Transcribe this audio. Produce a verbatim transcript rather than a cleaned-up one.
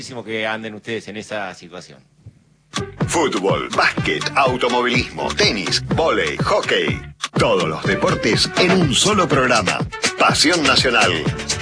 que anden ustedes en esa situación. Fútbol, básquet, automovilismo, tenis, vóley, hockey. Todos los deportes en un solo programa. Pasión Nacional.